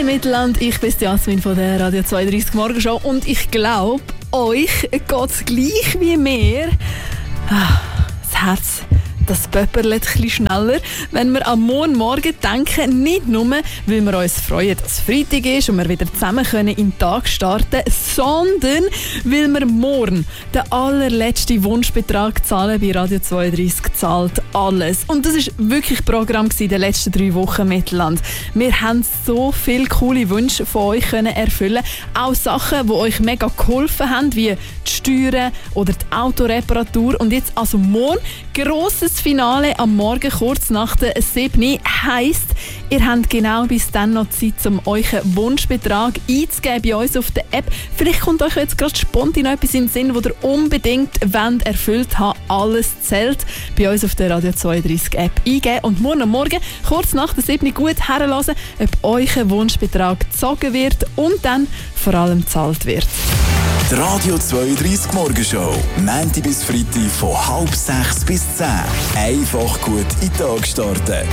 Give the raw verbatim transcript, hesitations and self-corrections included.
Mittelland, ich bin Jasmin von der Radio zweiunddreißig Morgenshow und ich glaube, euch geht es gleich wie mir. Das Herz, das pöpperlet ein bisschen schneller, wenn wir am Morgen Morgen denken, nicht nur, weil wir uns freuen, dass es Freitag ist und wir wieder zusammen können in den Tag starten, sondern weil wir morgen den allerletzten Wunschbetrag zahlen. Bei Radio zweiunddreißig zahlt alles. Und das war wirklich Programm in den letzten drei Wochen Mittelland. Wir haben so viele coole Wünsche von euch können erfüllen. Auch Sachen, die euch mega geholfen haben, wie die Steuern oder die Autoreparatur. Und jetzt also morgen grosses Finale am Morgen kurz nach der sieben heisst, ihr habt genau bis dann noch Zeit, um euren Wunschbetrag einzugeben bei uns auf der App. Vielleicht kommt euch jetzt gerade spontan etwas in den Sinn, das ihr unbedingt wollt, erfüllt habt. Alles zählt. Bei uns auf der Radio zweiunddreißig App eingeben und morgen am Morgen kurz nach der sieben gut herlassen, ob euer Wunschbetrag gezogen wird und dann vor allem gezahlt wird. Die Radio zweiunddreißig Morgenshow. Montag bis Freitag von halb sechs bis zehn. Einfach gut in den Tag starten.